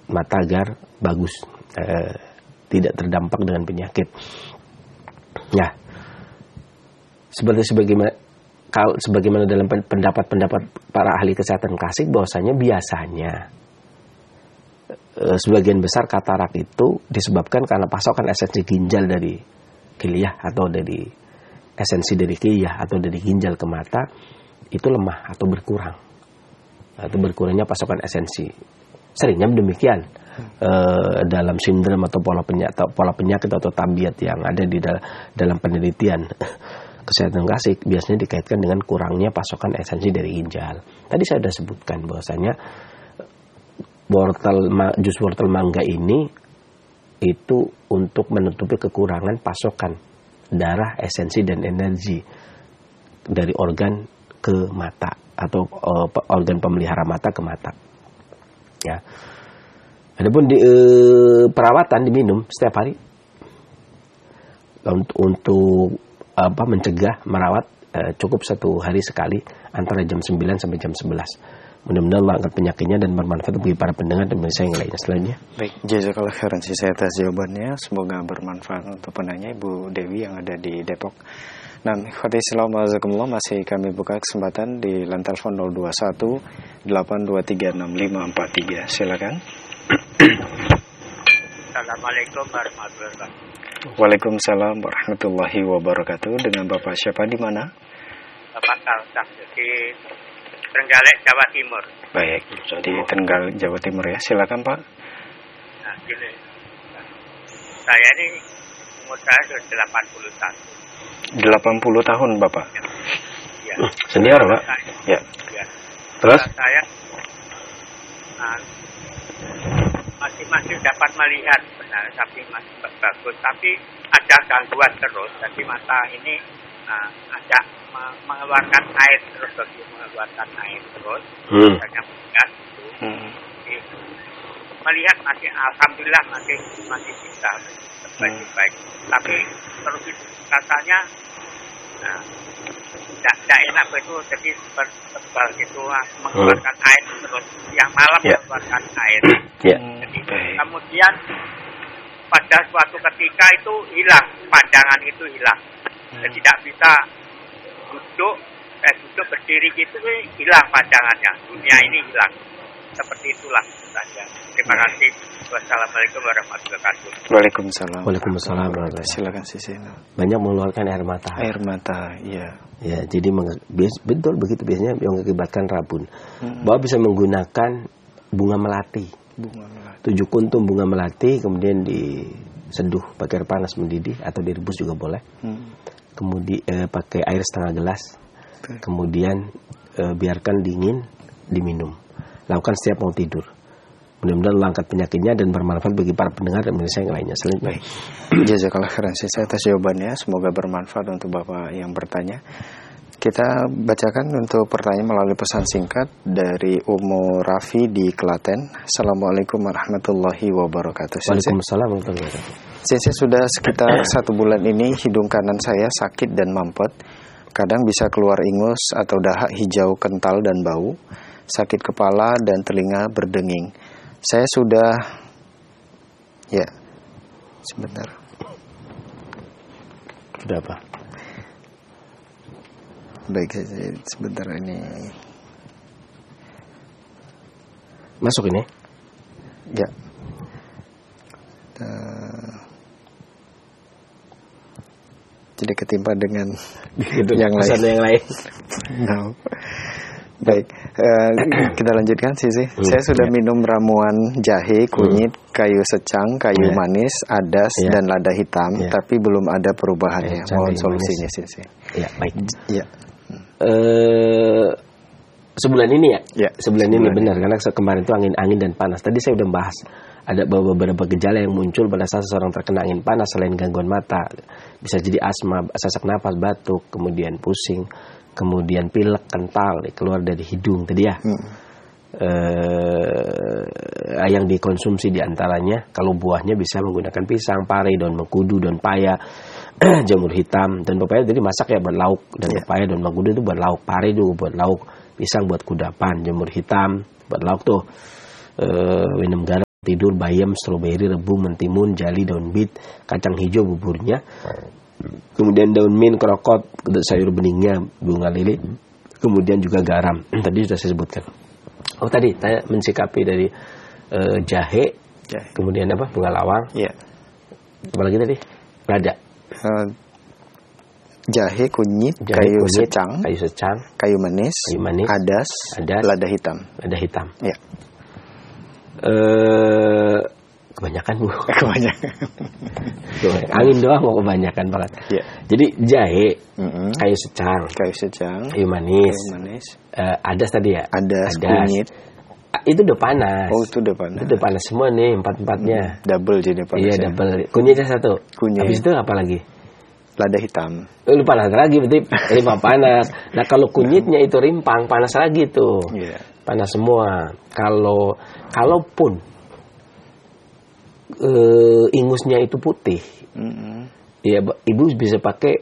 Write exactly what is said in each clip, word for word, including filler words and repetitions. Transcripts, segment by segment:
mata agar bagus, eh, tidak terdampak dengan penyakit. Ya, seperti sebagaimana kalau sebagaimana dalam pendapat-pendapat para ahli kesehatan klasik, bahwasanya biasanya eh, sebagian besar katarak itu disebabkan karena pasokan esensi ginjal dari kiliah atau dari esensi dari kiliah atau dari ginjal ke mata itu lemah atau berkurang, atau berkurangnya pasokan esensi. Seringnya demikian e, dalam sindrom atau pola penyakit, atau pola penyakit atau tabiat yang ada di dal- dalam penelitian kesehatan klasik biasanya dikaitkan dengan kurangnya pasokan esensi dari ginjal. Tadi saya sudah sebutkan bahwasanya wortel jus wortel mangga ini itu untuk menutupi kekurangan pasokan darah, esensi dan energi dari organ ke mata atau uh, organ pemelihara mata ke mata. Ya. Adapun di uh, perawatan diminum setiap hari untuk, untuk apa mencegah merawat uh, cukup satu hari sekali antara jam sembilan sampai jam sebelas. Mudah-mudahan Allah angkat penyakitnya dan bermanfaat bagi para pendengar dan saya yang lainnya selanjutnya. Baik, jazakallah khairan sih saya atas jawabannya. Semoga bermanfaat untuk penanya Ibu Dewi yang ada di Depok. Nah, ikhwati Islam wajazakumullah, masih kami buka kesempatan di line telepon nol dua satu delapan dua tiga enam lima empat tiga. Silakan. Assalamualaikum warahmatullahi wabarakatuh. Waalaikumsalam warahmatullahi wabarakatuh. Dengan Bapak siapa di mana? Bapak Kalsah di Trenggalek, Jawa Timur. Baik, di Trenggalek, Jawa Timur ya. Silakan Pak. Nah, gini. Saya ini umur saya sudah delapan puluh satu. delapan puluh tahun Bapak. Ya. Senior Pak. Ya. Ya. Terus? Nah, saya nah, masih masih dapat melihat benar, tapi masih bagus. Tapi ada gangguan terus. Jadi mata ini nah, ada mengeluarkan air terus, bagi mengeluarkan air terus, hmm. misalnya melihat itu, hmm. melihat masih alhamdulillah masih masih bisa baik-baik, hmm. tapi terus katanya, nah, tidak enak itu, jadi tebal gitu, mengeluarkan hmm. air terus, yang malam yeah. mengeluarkan air, yeah. jadi hmm. kemudian pada suatu ketika itu hilang, pandangan itu hilang, hmm. jadi tidak bisa duduk, eh, duduk berdiri gitu hilang pandangannya, dunia ini hilang. Seperti itulah saja. Terima kasih. Wassalamualaikum warahmatullahi wabarakatuh. Waalaikumsalam. Waalaikumsalam. Silakan Sisi. Banyak mengeluarkan air mata. Air mata, iya. Ya, jadi menge- betul begitu biasanya yang mengakibatkan rabun. Hmm. Bahwa bisa menggunakan bunga melati. Bunga melati. Tujuh kuntum bunga melati kemudian diseduh pakai air panas mendidih atau direbus juga boleh. Hmm. Kemudian eh, pakai air setengah gelas, okay. kemudian eh, biarkan dingin, diminum. Lakukan setiap mau tidur. Mudah-mudahan Allah angkat penyakitnya dan bermanfaat bagi para pendengar dan Indonesia yang lainnya. Selanjutnya. Jazakallah khairan saya atas jawabannya. Semoga bermanfaat untuk Bapak yang bertanya. Kita bacakan untuk pertanyaan melalui pesan singkat dari Umu Rafi di Klaten. Assalamualaikum warahmatullahi wabarakatuh. Waalaikumsalam warahmatullahi wabarakatuh. Saya sudah sekitar satu bulan ini hidung kanan saya sakit dan mampet. Kadang bisa keluar ingus atau dahak hijau kental dan bau. Sakit kepala dan telinga berdenging. Saya sudah, ya, sebentar. Sudah apa? Baik, sebentar ini. Masuk ini? Ya. Uh, jadi ketimpa dengan gitu, yang lain. yang lain. No. Baik, uh, kita lanjutkan Sisi. Hmm, Saya sudah ya. minum ramuan jahe, kunyit, hmm. kayu secang, kayu ya. manis, adas, ya. dan lada hitam, ya. tapi belum ada perubahannya. Ya, mohon solusinya Sisi. Ya, baik. Ya. Uh, sebulan ini ya? ya sebulan, sebulan ini benar, karena kemarin itu angin-angin dan panas. Tadi saya sudah bahas ada beberapa gejala yang muncul pada saat seseorang terkena angin panas selain gangguan mata. Bisa jadi asma, sesak napas, batuk, kemudian pusing, kemudian pilek kental keluar dari hidung tadi ya. Hmm. Eh, yang dikonsumsi diantaranya kalau buahnya bisa menggunakan pisang, pare, daun mengkudu, daun paya, jamur hitam, dan pepaya jadi masak ya buat lauk, dan yeah. pepaya, daun mengkudu itu buat lauk, pare juga buat lauk, pisang buat kudapan, jamur hitam buat lauk tuh, eh, minum garam tidur, bayam, stroberi, rebung, mentimun, jali, daun bit, kacang hijau buburnya, kemudian daun mint, krokot, sayur beningnya, bunga lili, kemudian juga garam. Tadi sudah saya sebutkan. Oh tadi saya mensikapi dari uh, jahe, jahe, kemudian apa? Bunga lawang. Iya. Apa lagi tadi? Lada. Uh, jahe, kunyit, jahe, kayu kunyit, secang, kayu secang, kayu manis, kayu manis, adas, adas, lada hitam. Lada hitam. Iya. Uh, kebanyakan bu. Kebanyakan. Angin doang mau kebanyakan banget. Yeah. Jadi jahe, mm-hmm. kayu secang, kayu secang, kayu manis, kayu manis. Uh, adas tadi ya. Adas, adas. kunyit. Itu udah panas. Oh itu udah panas. Itu udah panas semua nih empat empatnya. Hmm, double jadi panas. Iya ya? double. Kunyitnya satu. Kunyit. Habis itu apa lagi? Lada hitam. Oh, lu panas lagi berarti lima panas. Nah kalau kunyitnya itu rimpang panas lagi tuh. Yeah. Panas semua. Kalau kalaupun uh, ingusnya itu putih, mm-hmm. ya ibu bisa pakai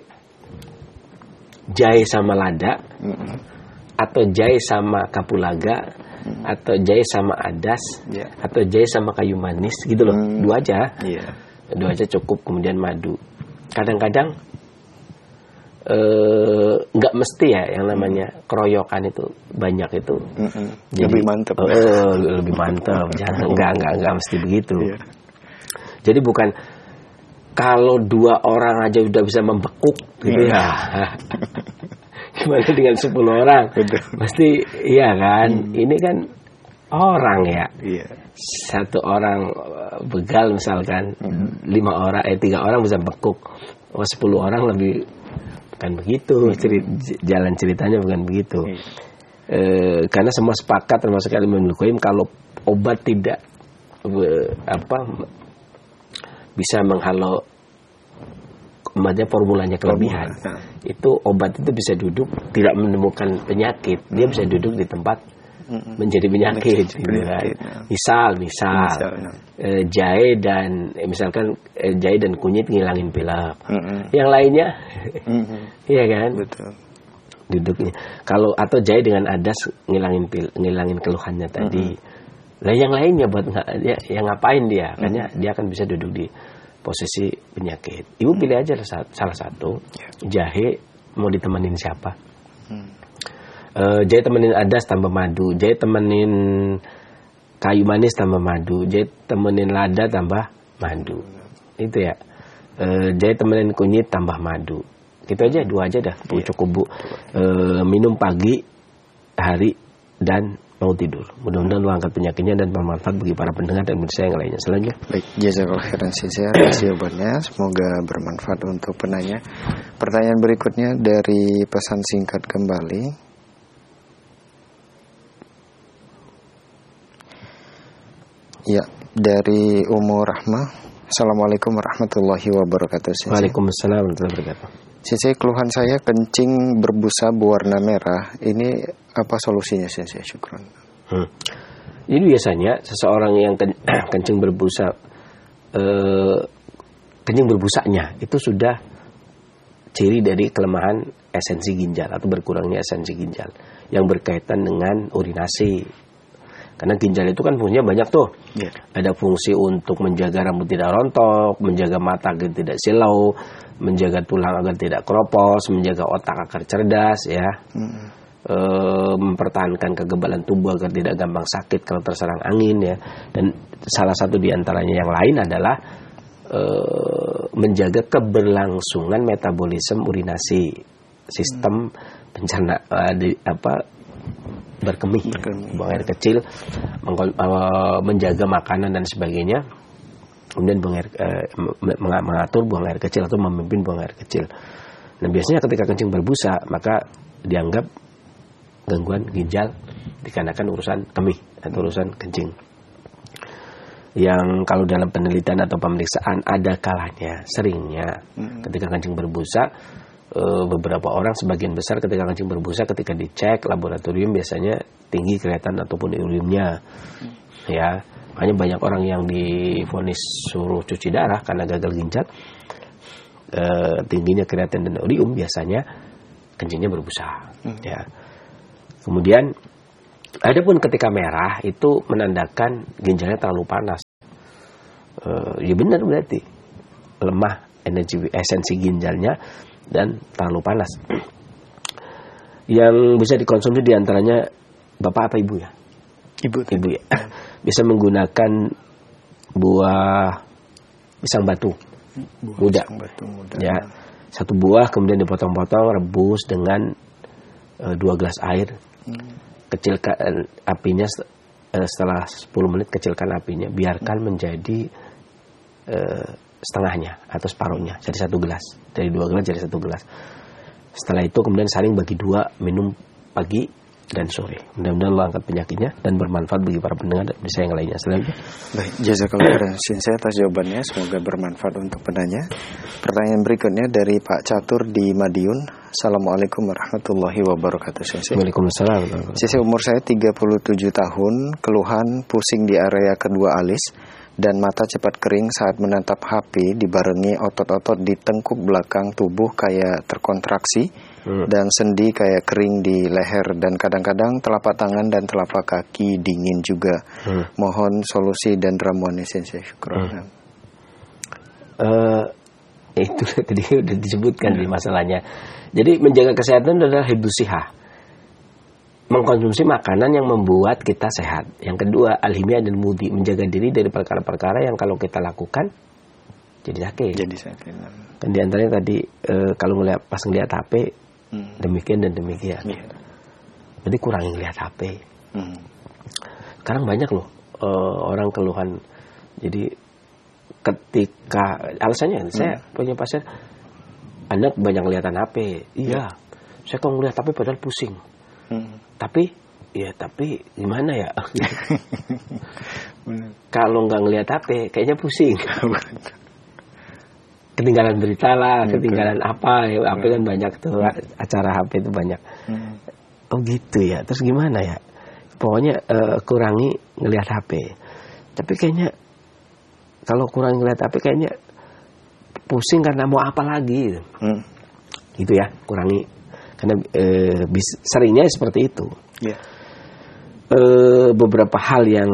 jahe sama lada, mm-hmm. atau jahe sama kapulaga, mm-hmm. atau jahe sama adas, yeah. atau jahe sama kayu manis gitu loh. Mm-hmm. Dua aja, yeah. dua aja cukup. Kemudian madu. Kadang-kadang nggak uh, mesti ya yang namanya keroyokan itu banyak itu. Mm-hmm. Jadi, lebih mantap. Uh, lebih mantap. Jangan nggak nggak nggak mesti begitu. Yeah. Jadi bukan kalau dua orang aja udah bisa membekuk gitu ya. Gimana dengan sepuluh orang? Betul. Pasti iya kan. Hmm. Ini kan orang ya. Yeah. Satu orang begal misalkan, hmm. lima orang eh tiga orang bisa bekuk. Oh sepuluh orang lebih. Bukan begitu, cerit, jalan ceritanya bukan begitu. Hmm. E, karena semua sepakat termasuk Imam Ibnu Qayyim kalau obat tidak e, apa bisa menghalau maksudnya formulanya kelebihan. Hmm. Itu obat itu bisa duduk tidak menemukan penyakit, hmm. dia bisa duduk di tempat hmm. menjadi penyakit. Gitu kan. Misal, misal, misal e, jahe dan e, misalkan e, jahe dan kunyit ngilangin pilek. Hmm. Yang lainnya, hmm. iya kan? Betul. Duduknya. Kalau atau jahe dengan adas ngilangin pil, ngilangin keluhannya tadi. Hmm. Lah yang lainnya buat ya, yang ngapain dia? Hmm. Karena dia akan bisa duduk di posisi penyakit. Ibu hmm. pilih aja salah satu. Jahe mau ditemenin siapa? Hmm. Uh, jahe temenin adas tambah madu, jahe temenin kayu manis tambah madu, jahe temenin lada tambah madu. Itu ya. Uh, jahe temenin kunyit tambah madu. Gitu aja, dua aja dah. Bu, cukup bu. Uh, minum pagi, hari, dan mau tidur. Mudah-mudahan lu angkat penyakitnya dan bermanfaat bagi para pendengar dan pemirsa yang lainnya. Selanjutnya. Baik, jazakallahu khairan sisya atas jawabannya. Semoga bermanfaat untuk penanya. Pertanyaan berikutnya dari pesan singkat kembali. Ya, dari Ummu Rahmah. Assalamualaikum warahmatullahi wabarakatuh. Sisi. Waalaikumsalam warahmatullahi wabarakatuh. Sisi, keluhan saya kencing berbusa berwarna merah. Ini apa solusinya, Sisi? Syukron. Hmm. Jadi biasanya seseorang yang ken- kencing berbusa, eh, kencing berbusanya itu sudah ciri dari kelemahan esensi ginjal atau berkurangnya esensi ginjal yang berkaitan dengan urinasi. Karena ginjal itu kan fungsinya banyak tuh. Yeah. Ada fungsi untuk menjaga rambut tidak rontok, menjaga mata agar tidak silau, menjaga tulang agar tidak keropos, menjaga otak agar cerdas, ya. Mm-hmm. E, mempertahankan kekebalan tubuh agar tidak gampang sakit kalau terserang angin, ya. Dan salah satu di antaranya yang lain adalah e, menjaga keberlangsungan metabolisme urinasi, sistem mm-hmm. pencerna e, di, apa berkemih, berkemih, buang air kecil, meng- uh, menjaga makanan dan sebagainya, kemudian buang air, uh, mengatur buang air kecil atau memimpin buang air kecil. Nah biasanya ketika kencing berbusa maka dianggap gangguan ginjal dikarenakan urusan kemih atau urusan kencing. Yang kalau dalam penelitian atau pemeriksaan ada kalanya, seringnya hmm. ketika kencing berbusa, beberapa orang, sebagian besar ketika kencing berbusa, ketika dicek laboratorium biasanya tinggi kelihatan ataupun urinnya, hmm. ya. Makanya banyak orang yang divonis suruh cuci darah karena gagal ginjal, e, tingginya kreatin dan urium biasanya kencingnya berbusa, hmm. ya. Kemudian adapun ketika merah itu menandakan ginjalnya terlalu panas. uh, ya benar berarti lemah energi esensi ginjalnya dan terlalu panas. Yang bisa dikonsumsi diantaranya bapak apa ibu ya? Ibu. Ibu ya. Bisa menggunakan buah pisang batu buah muda. Pisang batu muda. Ya, satu buah kemudian dipotong-potong, rebus dengan uh, dua gelas air. Hmm. Kecilkan apinya uh, setelah sepuluh menit, kecilkan apinya, biarkan hmm. menjadi uh, setengahnya atau separuhnya, jadi satu gelas. Dari dua gelas jadi satu gelas. Setelah itu kemudian saling bagi dua, minum pagi dan sore. Mudah-mudahan Allah angkat penyakitnya dan bermanfaat bagi para pendengar dan bisa yang lainnya. Selanjutnya. Baik, jazakallahu khairan Sensei atas jawabannya, semoga bermanfaat untuk penanya. Pertanyaan berikutnya dari Pak Catur di Madiun. Assalamualaikum warahmatullahi wabarakatuh, Sensei. Waalaikumsalam. Sensei, umur saya tiga puluh tujuh tahun, keluhan pusing di area kedua alis dan mata cepat kering saat menatap H P, dibarengi otot-otot di tengkuk belakang tubuh kayak terkontraksi hmm. dan sendi kayak kering di leher, dan kadang-kadang telapak tangan dan telapak kaki dingin juga. Hmm. Mohon solusi dan ramuan Sensei. Syukran. Hmm. Uh, itu tadi udah disebutkan hmm. di masalahnya. Jadi menjaga kesehatan adalah hibdus shihah, mengkonsumsi makanan yang membuat kita sehat. Yang kedua, alhimiyah dan mudi, menjaga diri dari perkara-perkara yang kalau kita lakukan jadi sakit. Jadi sakit. Kan diantaranya tadi e, kalau ngeliat, pas ngeliat H P hmm. demikian dan demikian. Yeah. Jadi kurangi ngeliat H P. Hmm. Sekarang banyak loh e, orang keluhan. Jadi ketika alasannya, hmm. saya punya pasien, Anda banyak kelihatan H P. Iya, yeah. saya kalau ngeliat H P padahal pusing. Hmm. Tapi, ya tapi gimana ya? Kalau nggak ngelihat H P, kayaknya pusing. Ketinggalan berita lah, ketinggalan apa? Ya, H P kan banyak tuh, acara H P itu banyak. Hmm. Oh gitu ya. Terus gimana ya? Pokoknya uh, kurangi ngelihat H P. Tapi kayaknya kalau kurangi ngelihat H P, kayaknya pusing karena mau apa lagi? Hmm. Gitu ya, kurangi. Karena e, bis, seringnya seperti itu. Yeah. E, beberapa hal yang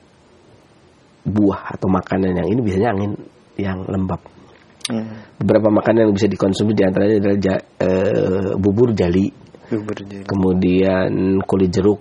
buah atau makanan yang ini biasanya angin yang lembab. Mm. Beberapa makanan yang bisa dikonsumsi diantaranya adalah ja, e, bubur jali, bubur jali, kemudian kulit jeruk,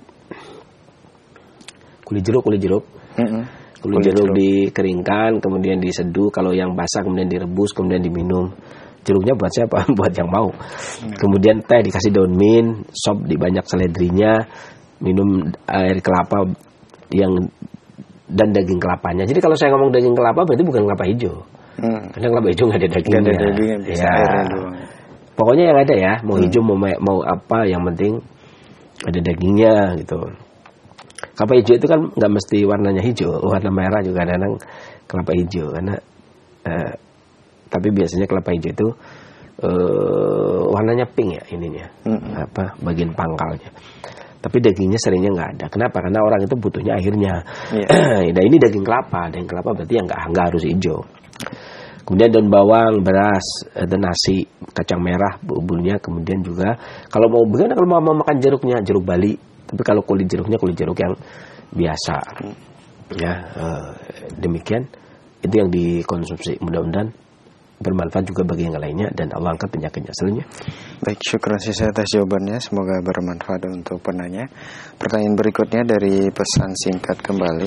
kulit jeruk, kulit jeruk, mm-hmm. kulit, kulit jeruk, jeruk dikeringkan, kemudian diseduh. Kalau yang basah kemudian direbus, kemudian diminum. Jeruknya buat siapa? Buat yang mau. Hmm. Kemudian teh dikasih daun mint, sop dibanyak seledrinya, minum air kelapa yang dan daging kelapanya. Jadi kalau saya ngomong daging kelapa berarti bukan kelapa hijau. Hmm. Karena kelapa hijau nggak ada dagingnya. Nggak ada dagingnya, bisa ya. Airnya doang. Pokoknya yang ada ya, mau hmm. hijau mau mau apa, yang penting ada dagingnya gitu. Kelapa hijau itu kan nggak mesti warnanya hijau, warna merah juga ada nang kelapa hijau karena eh, tapi biasanya kelapa hijau itu uh, warnanya pink ya ininya, mm-hmm. apa bagian pangkalnya. Tapi dagingnya seringnya nggak ada. Kenapa? Karena orang itu butuhnya akhirnya. Yeah. Nah ini daging kelapa, daging kelapa berarti yang nggak nggak harus hijau. Kemudian daun bawang, beras, dan nasi, kacang merah, bumbunya. Kemudian juga kalau mau bagaimana kalau mau, mau makan jeruknya, jeruk Bali. Tapi kalau kulit jeruknya kulit jeruk yang biasa. Ya uh, demikian itu yang dikonsumsi. Mudah-mudahan bermanfaat juga bagi yang lainnya dan Allah angkat penyakitnya. Selanjutnya. Baik, syukur saya atas jawabannya, semoga bermanfaat untuk penanya. Pertanyaan berikutnya dari pesan singkat kembali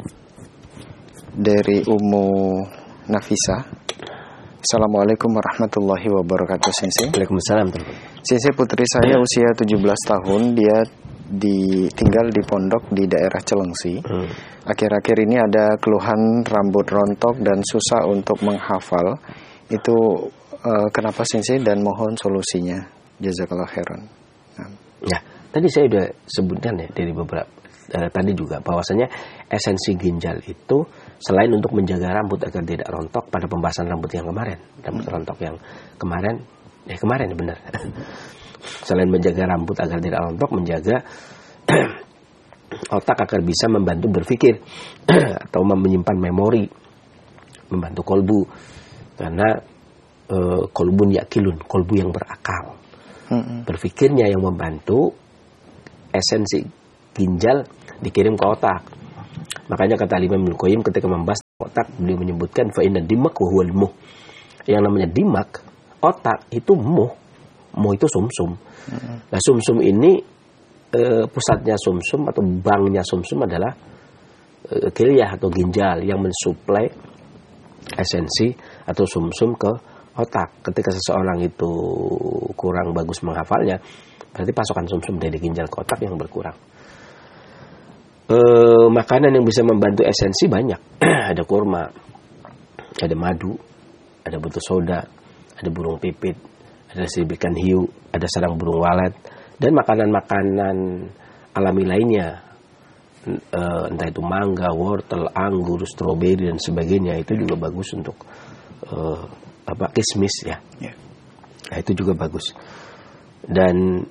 dari Ummu Nafisa. Assalamualaikum warahmatullahi wabarakatuh, Sensei. Waalaikumsalam. Sensei, putri saya usia tujuh belas tahun, dia di tinggal di pondok di daerah Celengsi. Hmm. Akhir-akhir ini ada keluhan rambut rontok dan susah untuk menghafal. Itu uh, kenapa, Sensei, dan mohon solusinya. Jazakallahu khairan. Nah. Ya, tadi saya sudah sebutkan ya dari beberapa uh, tadi juga bahwasanya esensi ginjal itu selain untuk menjaga rambut agar tidak rontok, pada pembahasan rambut yang kemarin, rambut hmm. rontok yang kemarin, ya kemarin benar. Selain menjaga rambut agar tidak rontok, menjaga otak agar bisa membantu berpikir atau menyimpan memori, membantu kolbu. Karena e, kolbun yakilun, kolbu yang berakal. Mm-hmm. Berpikirnya yang membantu, esensi ginjal dikirim ke otak. Makanya kata Imam Ibnu Qayyim ketika membahas otak, beliau menyebutkan fa inna dimak wa huwal muh. Yang namanya dimak, otak itu muh. Muh itu sumsum. Hmm. Nah, sumsum ini eh, pusatnya sumsum atau banknya sumsum adalah eh, kilyah atau ginjal yang mensuplai esensi atau sumsum ke otak. Ketika seseorang itu kurang bagus menghafalnya, berarti pasokan sumsum dari ginjal ke otak yang berkurang. E, makanan yang bisa membantu esensi banyak. Ada kurma, ada madu, ada batu soda, ada burung pipit, ada sirip ikan hiu, ada sarang burung walet, dan makanan-makanan alami lainnya, e, entah itu mangga, wortel, anggur, stroberi dan sebagainya, itu juga bagus untuk e, apa kismis ya. Yeah. Nah, itu juga bagus. Dan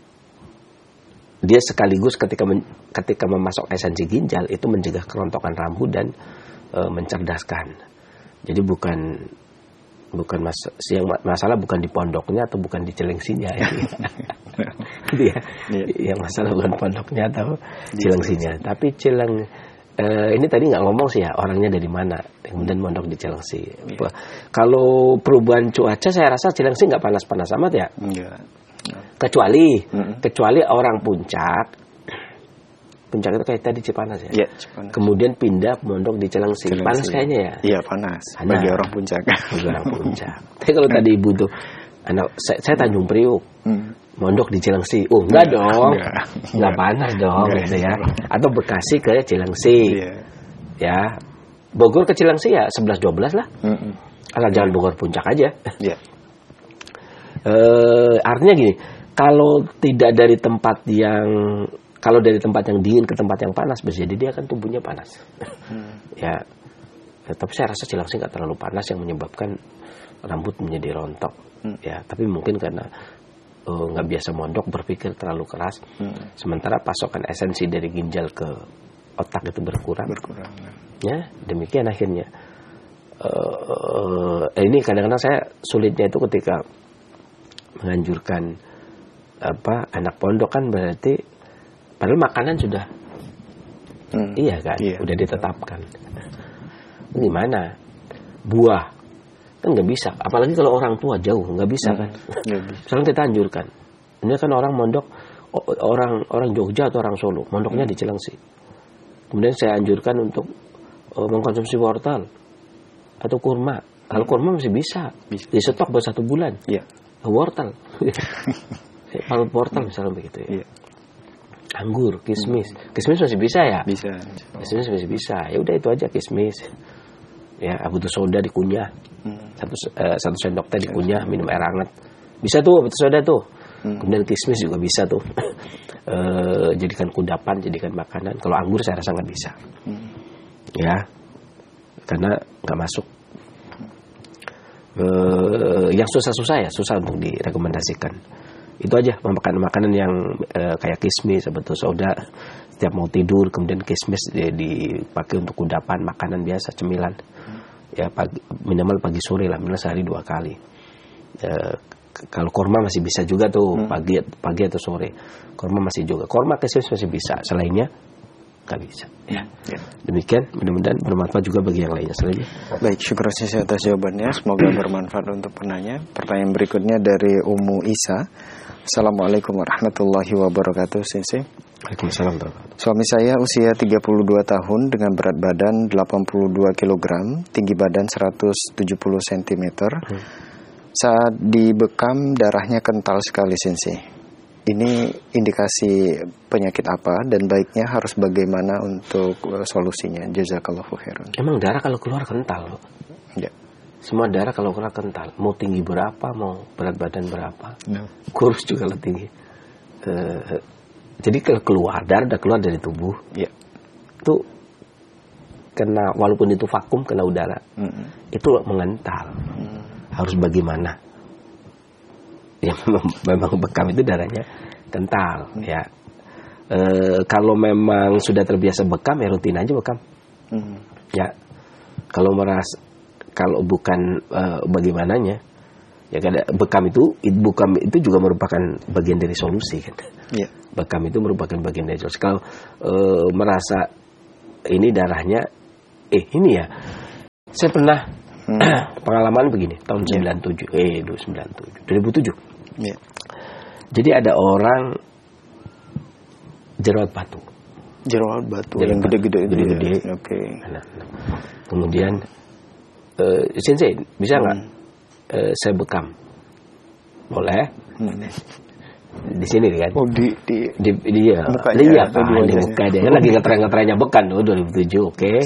dia sekaligus ketika men, ketika memasok esensi ginjal itu mencegah kerontokan rambut dan e, mencerdaskan. Jadi bukan bukan mas, yang masalah bukan di pondoknya atau bukan di celengsinya ya. Gitu ya. Yeah. Yang masalah bukan pondoknya atau celengsinya, tapi celeng Uh, ini tadi nggak ngomong sih ya orangnya dari mana, kemudian mondok di Cilengsi. Yeah. Kalau perubahan cuaca saya rasa Cilengsi nggak panas-panas amat ya. Yeah. Yeah. Kecuali mm-hmm. kecuali orang puncak, puncak itu kayak tadi Cipanas ya. Yeah, Cipanas. Kemudian pindah mondok di Cilengsi. Cilengsi. Panas kayaknya ya. Iya panas. panas. Bagi orang puncak. Bagi orang puncak. Tapi kalau tadi ibu tuh, anak saya, saya Tanjung Priuk. Mm. Mondok di Cilengsi, oh enggak dong, enggak, enggak panas dong, enggak, gitu ya. Atau Bekasi ke Cilengsi, yeah. Ya, Bogor ke Cilengsi ya sebelas dua belas lah, mm-hmm. Asal jangan Bogor puncak aja. Yeah. E, artinya gini, kalau tidak dari tempat yang, kalau dari tempat yang dingin ke tempat yang panas, bisa jadi dia akan tubuhnya panas. Mm. Ya, tapi saya rasa Cilengsi nggak terlalu panas yang menyebabkan rambut menjadi rontok, mm. Ya. Tapi mungkin karena nggak uh, biasa mondok, berpikir terlalu keras, hmm. sementara pasokan esensi dari ginjal ke otak itu berkurang, berkurang ya. Demikian akhirnya uh, uh, ini kadang-kadang saya sulitnya itu ketika menganjurkan apa anak pondok kan berarti padahal makanan sudah hmm. iya kan, iya, udah ditetapkan. Gimana buah kan nggak bisa, apalagi kalau orang tua jauh nggak bisa kan. Misalnya kita anjurkan, ini kan orang mondok orang orang Jogja atau orang Solo, mondoknya hmm. di Cilengsi. Kemudian saya anjurkan untuk uh, mengkonsumsi wortel atau kurma. Kalau kurma masih bisa, bisa. Di stok buat satu bulan. Yeah. Wortel, palut wortel misalnya begitu ya. Yeah. Anggur, kismis, kismis masih bisa ya. Bisa. Kismis masih bisa. Ya udah itu aja kismis. Ya, batu soda dikunyah, hmm. satu uh, satu sendok teh dikunyah, minum air hangat, bisa tuh batu soda tuh. Hmm. Kemudian kismis juga bisa tuh, uh, jadikan kudapan, jadikan makanan. Kalau anggur saya rasa nggak bisa, hmm. ya, karena nggak masuk. Uh, yang susah-susah ya, susah untuk direkomendasikan. Itu aja makanan-makanan yang uh, kayak kismis, batu soda. Setiap mau tidur, kemudian kismis dipakai untuk kudapan, makanan biasa, cemilan. Ya pagi, minimal pagi sore lah, minimal sehari dua kali. E, kalau korma masih bisa juga tuh, hmm. pagi pagi atau sore. Korma masih juga. Korma kismis masih bisa, selainnya nggak bisa. Ya. Ya. Demikian, mudah-mudahan bermanfaat juga bagi yang lainnya. Selainnya. Baik, syukur saya atas jawabannya. Semoga bermanfaat untuk penanya. Pertanyaan berikutnya dari Ummu Isa. Assalamualaikum warahmatullahi wabarakatuh, Sensei. Waalaikumsalam. Suami saya usia tiga puluh dua tahun dengan berat badan delapan puluh dua kilogram, tinggi badan seratus tujuh puluh sentimeter. Hmm. Saat dibekam darahnya kental sekali, Sensei. Ini indikasi penyakit apa dan baiknya harus bagaimana untuk solusinya? Jazakallahu khairan. Emang darah kalau keluar kental? Ya. Semua darah kalau keluar kental. Mau tinggi berapa, mau berat badan berapa, no. Kurus juga lebih tinggi. Uh, jadi kalau keluar darah, udah keluar dari tubuh, ya. Itu kena, walaupun itu vakum, kena udara, mm-hmm. itu mengental. Mm. Harus bagaimana? Ya memang, memang bekam itu darahnya kental, mm. ya. Uh, kalau memang sudah terbiasa bekam, ya rutin aja bekam. Mm. Ya. Kalau merasa Kalau bukan uh, bagaimananya, ya kada bekam itu, bekam itu juga merupakan bagian dari solusi kan. Yeah. Bekam itu merupakan bagian dari solusi. Kalau uh, merasa ini darahnya, eh ini ya Saya pernah hmm. pengalaman begini tahun yeah. sembilan puluh tujuh, eh sembilan puluh tujuh, dua ribu tujuh. Yeah. Jadi ada orang jerawat batu. Jerawat batu jerawat yang gede-gede itu. Gede-gede. Ya. Oke. Okay. Nah, nah. Kemudian uh, Sensei bisa nggak hmm. uh, saya bekam? Boleh. Hmm. Di sini kan? Oh di di di dia. Dia apa? Di muka dia kan lagi ngetren-ngetrennya bekan tuh dua ribu tujuh, oke. Okay.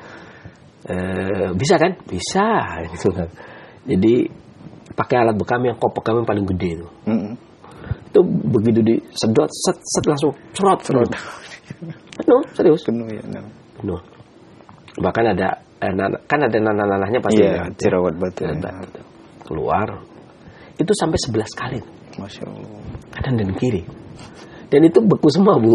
Uh, bisa kan? Bisa gitu kan. Jadi pakai alat bekam yang kop bekam yang paling gede itu. Mm-hmm. Itu begitu disedot set set langsung cerot cerot. Penuh, serius. Penuh ya. No. Penuh. Bahkan ada eh, kan ada nanah-nanahnya pasti. Iya, yeah, jerawat batu. Ya. Batu. Keluar. Itu sampai sebelas kali. Masya Allah. Kanan dan kiri. Dan itu beku semua, Bu.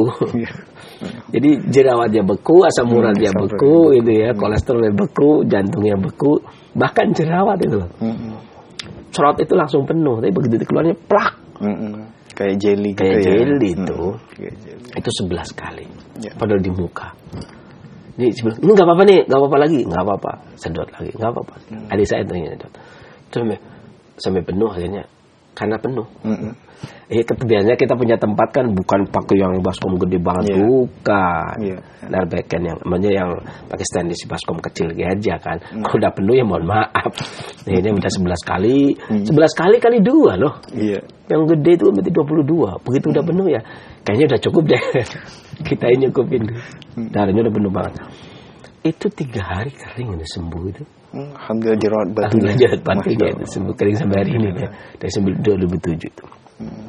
Jadi jerawatnya beku, asam uratnya hmm, beku, beku, itu ya, hmm. kolesterolnya beku, jantungnya beku, bahkan jerawat itu. Hmm. Cerot itu langsung penuh, tapi begitu keluarnya plak. Hmm. Kayak jelly gitu. Kayak ya. jelly itu. Hmm. Itu sebelas kali. Ya. Padahal di muka. Ini sebelas, ini nggak apa-apa nih, nggak apa-apa lagi, nggak apa-apa, sedot lagi, nggak apa-apa. Hmm. Adik saya ternyata sampai sampai penuh akhirnya, karena penuh. Hmm. Eh, biasanya kita punya tempat kan bukan pakai yang baskom gede banget, yeah. bukan. Yeah. Nah, bagian yang, maksudnya yang pakai stainless baskom kecil aja kan. Mm. Kalau udah penuh ya mohon maaf. Nah, ini udah sebelas kali, mm. sebelas kali kali dua loh. Yeah. Yang gede itu berarti dua puluh dua. Begitu mm. udah penuh ya, kayaknya udah cukup deh. Kita ini cukupin. Mm. Darahnya udah penuh banget. Itu tiga hari kering udah sembuh itu. Mm. Alhamdulillah jerawat batu. Alhamdulillah jerawat batunya itu sembuh kering sampai hari ini ya. Dari dua ribu tujuh itu. Hmm.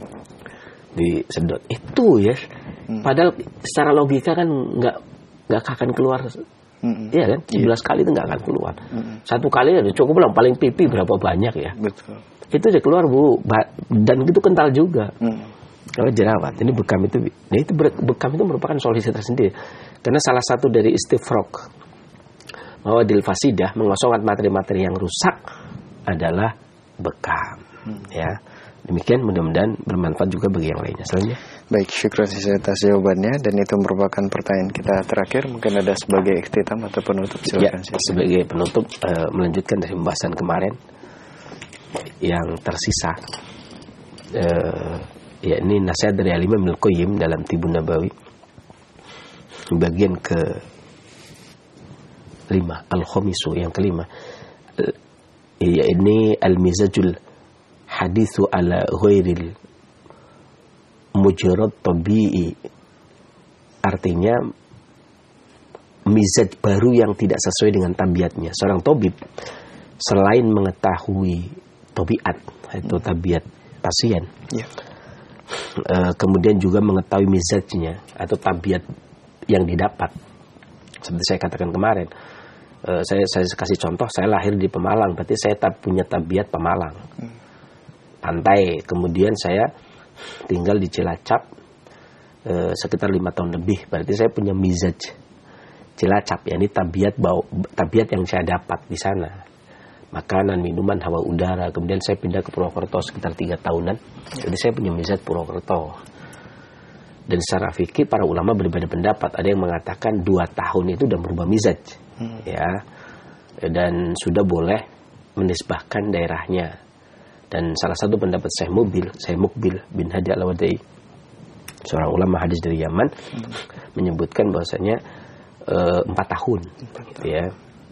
Disedot itu ya, hmm. padahal secara logika kan nggak nggak akan keluar, hmm. ya kan, sebelas yeah. kali itu nggak akan keluar, hmm. satu kali udah cukup lah, paling pipi berapa banyak ya, betul. Itu udah keluar Bu, dan itu kental juga, hmm. kalau jerawat, ini bekam itu, nah itu bekam itu merupakan solusi tersendiri, karena salah satu dari istifrok bahwa dilfasidah mengosongkan materi-materi yang rusak adalah bekam, hmm. ya. Demikian, mudah-mudahan bermanfaat juga bagi yang lainnya. Selanjutnya. Baik, syukran atas jawabannya, dan itu merupakan pertanyaan kita terakhir. Mungkin ada sebagai ikhtitam atau penutup, silakan. Ya, sebagai penutup, uh, melanjutkan dari pembahasan kemarin yang tersisa, uh, ya ini nasihat dari Al-Imam Ibnul Qayyim dalam Tibun Nabawi, bagian ke lima, Al-Khamisu, yang kelima, uh, ya ini Al-Mizajul hadithu ala ghairil mujarrad tabi'i, artinya mizaj baru yang tidak sesuai dengan tabiatnya. Seorang tabib selain mengetahui tabiat, itu tabiat pasien, yeah. uh, kemudian juga mengetahui mizajnya atau tabiat yang didapat. Seperti saya katakan kemarin, uh, saya saya kasih contoh, saya lahir di Pemalang, berarti saya tak punya tabiat Pemalang. Hmm. Pantai, kemudian saya tinggal di Cilacap e, sekitar lima tahun lebih, berarti saya punya mizaj Cilacap, ya ini tabiat bau, tabiat yang saya dapat di sana, makanan, minuman, hawa udara. Kemudian saya pindah ke Purwokerto sekitar tiga tahunan, jadi saya punya mizaj Purwokerto. Dan secara fikih para ulama berbeda pendapat, ada yang mengatakan dua tahun itu udah berubah mizaj, hmm. ya, dan sudah boleh menisbahkan daerahnya. Dan salah satu pendapat Syekh Mukbil, Syekh Mukbil bin Hadi Al-Wadai, seorang ulama hadis dari Yaman, hmm. menyebutkan bahwasanya empat tahun, gitu ya.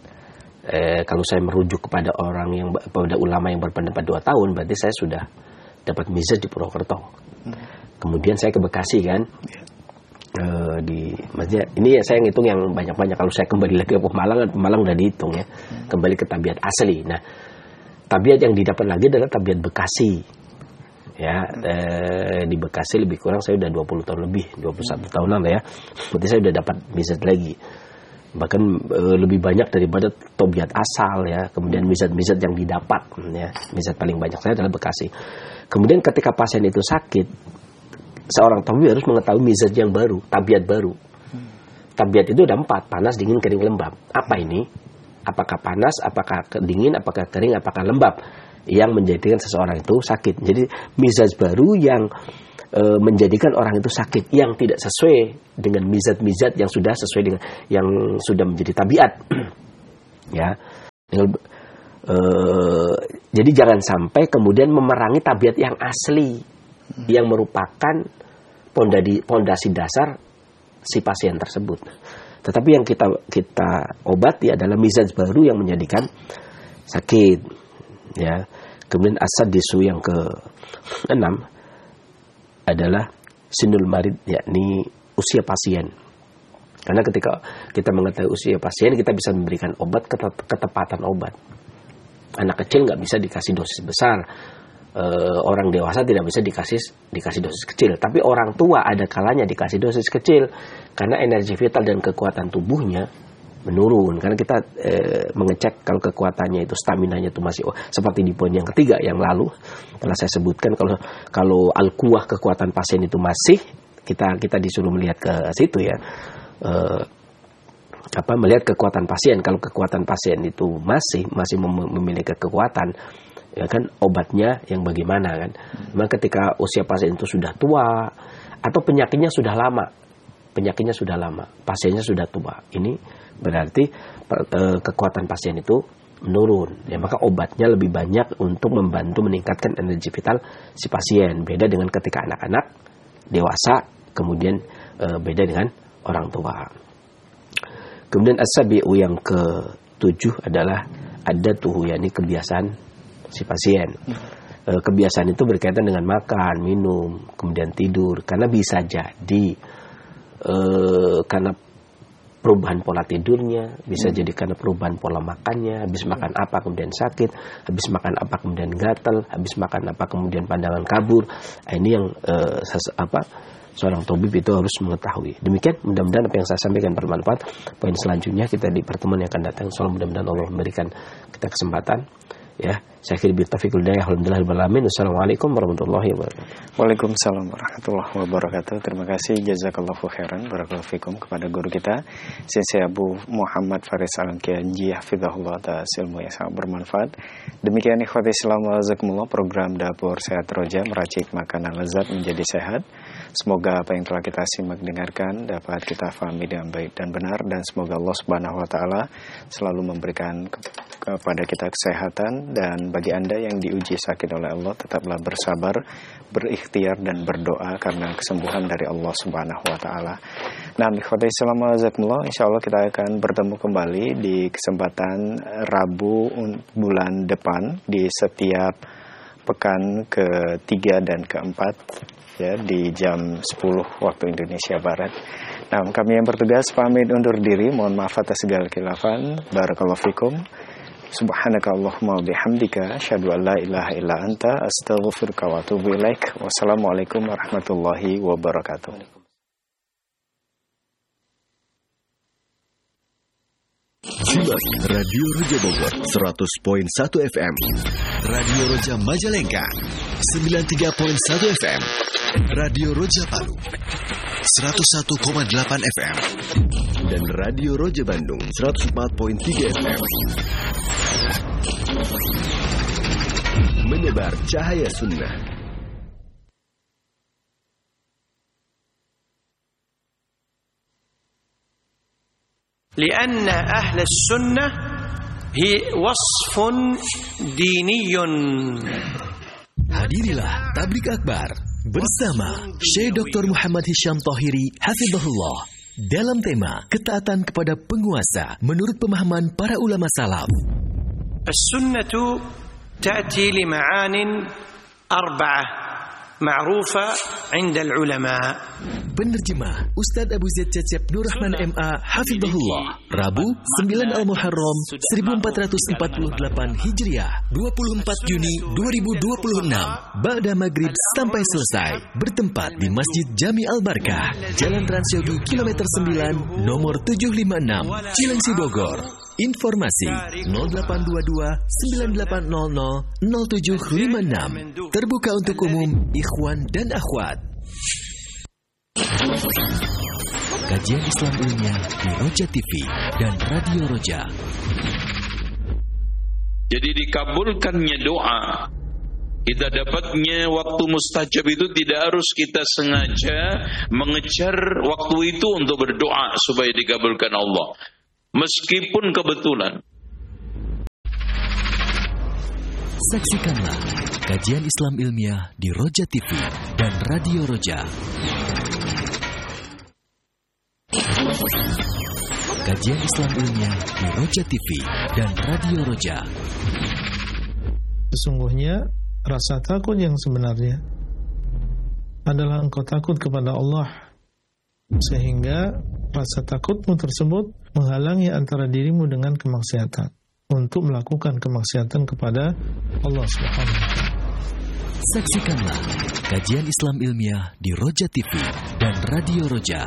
E, kalau saya merujuk kepada orang yang pada ulama yang berpendapat dua tahun, berarti saya sudah dapat mizaj di Purwokerto. Hmm. Kemudian saya ke Bekasi kan, e, di maksudnya ini ya saya ngitung yang banyak-banyak. Kalau saya kembali lagi ke Pemalang, Pemalang udah dihitung ya, hmm. kembali ke tabiat asli. Nah, tabiat yang didapat lagi adalah tabiat Bekasi, ya, eh, di Bekasi lebih kurang saya udah dua puluh tahun lebih, dua puluh satu tahunan lah ya, berarti saya udah dapat mizaj lagi, bahkan eh, lebih banyak daripada tabiat asal ya. Kemudian mizaj-mizaj yang didapat, ya, mizaj paling banyak saya adalah Bekasi. Kemudian ketika pasien itu sakit, seorang tabib harus mengetahui mizaj yang baru, tabiat baru. Tabiat itu ada empat, panas, dingin, kering, lembab. Apa ini? Apakah panas, apakah dingin, apakah kering, apakah lembab yang menjadikan seseorang itu sakit. Jadi mizaj baru yang e, menjadikan orang itu sakit, yang tidak sesuai dengan mizaj-mizaj yang sudah sesuai dengan yang sudah menjadi tabiat. Ya. Uh, jadi jangan sampai kemudian memerangi tabiat yang asli, hmm. yang merupakan pondasi, pondasi dasar si pasien tersebut. Tetapi yang kita kita obati adalah mizaj baru yang menjadikan sakit. Ya. Kemudian asad disu yang keenam adalah sinul marid, yakni usia pasien. Karena ketika kita mengetahui usia pasien, kita bisa memberikan obat, ketepatan obat. Anak kecil nggak bisa dikasih dosis besar, e, orang dewasa tidak bisa dikasih dikasih dosis kecil. Tapi orang tua ada kalanya dikasih dosis kecil, karena energi vital dan kekuatan tubuhnya menurun. Karena kita e, mengecek kalau kekuatannya itu, staminanya itu masih, oh, seperti di poin yang ketiga yang lalu telah saya sebutkan, kalau kalau al-quwah kekuatan pasien itu masih, kita kita disuruh melihat ke situ ya. E, apa melihat kekuatan pasien. Kalau kekuatan pasien itu masih masih memiliki kekuatan, ya kan, obatnya yang bagaimana kan. Memang ketika usia pasien itu sudah tua atau penyakitnya sudah lama, penyakitnya sudah lama, pasiennya sudah tua, ini berarti e, kekuatan pasien itu menurun. Ya, maka obatnya lebih banyak untuk membantu meningkatkan energi vital si pasien. Beda dengan ketika anak-anak, dewasa, kemudian e, beda dengan orang tua. Kemudian as-sabi'u yang ketujuh adalah adatuhu, yakni kebiasaan si pasien. E, kebiasaan itu berkaitan dengan makan, minum, kemudian tidur. Karena bisa jadi e, karena perubahan pola tidurnya, bisa hmm. jadi karena perubahan pola makannya. Habis makan apa kemudian sakit, habis makan apa kemudian gatal, habis makan apa kemudian pandangan kabur. Nah, ini yang e, ses, apa seorang tabib itu harus mengetahui. Demikian, mudah-mudahan apa yang saya sampaikan bermanfaat. Poin selanjutnya kita di pertemuan yang akan datang. Insyaallah mudah-mudahan Allah memberikan kita kesempatan. Ya, saya akhiri bitaufiqil hidayah. Alhamdulillah rabbil alamin. Wassalamualaikum warahmatullahi wabarakatuh. Waalaikumsalam warahmatullahi wabarakatuh. Terima kasih, jazakallahu khairan, barakallahu fikum, kepada guru kita Sensei Abu Muhammad Faris Al-Kianji, hafizahullah, atas ilmu yang sangat bermanfaat. Demikian ikhwati Islam wa jazakumullah, program Dapur Sehat Roja, meracik makanan lezat menjadi sehat. Semoga apa yang telah kita simak dengarkan dapat kita fahami dengan baik dan benar, dan semoga Allah Subhanahu wa taala selalu memberikan ke- kepada kita kesehatan. Dan bagi Anda yang diuji sakit oleh Allah, tetaplah bersabar, berikhtiar dan berdoa karena kesembuhan dari Allah Subhanahu wa taala. Nah, ikhwati Islam wa jazakumullah, insyaallah kita akan bertemu kembali di kesempatan Rabu bulan depan di setiap pekan ketiga dan keempat, ya, di jam sepuluh waktu Indonesia Barat. Nah, kami yang bertugas pamit undur diri. Mohon maaf atas segala khilafan. Barakallahu fikum. Subhanaka Allahumma bihamdika asyhadu an la ilaha illa anta astaghfiruka wa atubu ilaik. Wassalamualaikum warahmatullahi wabarakatuh. Simak Radio Roja Bogor seratus koma satu F M, Radio Roja Majalengka sembilan puluh tiga koma satu F M, Radio Roja Palu seratus satu koma delapan F M, dan Radio Roja Bandung seratus empat koma tiga F M. Menyebar cahaya sunnah. لأن أهل السنة هي وصف ديني. Hadirilah Tablik Akbar bersama Syekh Doktor Muhammad Hisham Thahiri hafizahullah dalam tema ketaatan kepada penguasa menurut pemahaman para ulama salaf. السنة تأتي لمعان أربعة معروفة عند العلماء. Penerjemah Ustadz Abu Zaid Cecep Nur Rahman M A hafizahullah, Rabu sembilan Al-Muharram seribu empat ratus empat puluh delapan Hijriah, dua puluh empat Juni dua ribu dua puluh enam, ba'da maghrib sampai selesai, bertempat di Masjid Jami Al-Barkah, Jalan Transyogi kilometer sembilan, nomor tujuh lima enam, Cilengsi Bogor. Informasi nol delapan dua dua sembilan delapan nol nol nol tujuh lima enam. Terbuka untuk umum, ikhwan dan akhwat. Kajian Islam ilmiah di Roja T V dan Radio Roja. Jadi dikabulkannya doa, kita dapatnya waktu mustajab itu tidak harus kita sengaja mengejar waktu itu untuk berdoa supaya dikabulkan Allah. Meskipun kebetulan Saksikanlah kajian Islam ilmiah di Roja T V dan Radio Roja. Kajian Islam ilmiah di Roja T V dan Radio Roja. Sesungguhnya rasa takut yang sebenarnya adalah engkau takut kepada Allah, sehingga rasa takutmu tersebut menghalangi antara dirimu dengan kemaksiatan, untuk melakukan kemaksiatan kepada Allah Subhanahu wa taala. Saksikanlah kajian Islam ilmiah di Roja T V dan Radio Roja.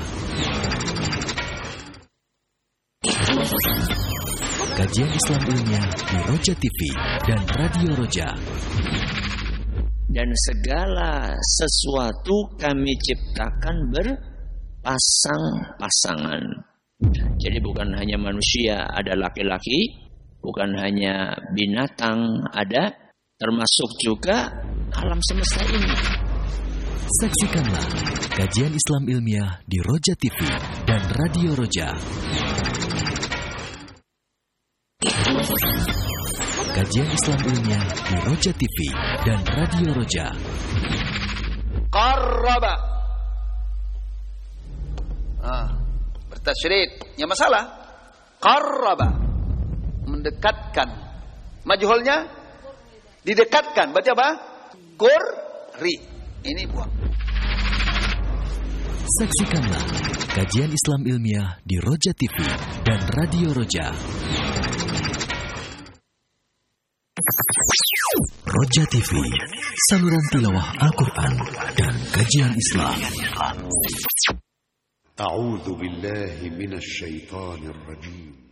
Kajian Islam ilmiah di Roja T V dan Radio Roja. Dan segala sesuatu kami ciptakan berpasang-pasangan. Jadi bukan hanya manusia ada laki-laki, bukan hanya binatang ada, termasuk juga alam semesta ini. Saksikanlah kajian Islam ilmiah di Roja T V dan Radio Roja. Kajian Islam ilmiah di Roja T V dan Radio Roja. Qarraba. Ah, bertasydid. Ya masalah. Qarraba. Mendekatkan. Majhulnya didekatkan. Berarti apa? Qurri. Ini buang. Saksikanlah kajian Islam ilmiah di Roja T V dan Radio Roja. Roja T V, saluran tilawah Al-Quran dan kajian Islam. A'udzu billahi minasy syaithanir rajim.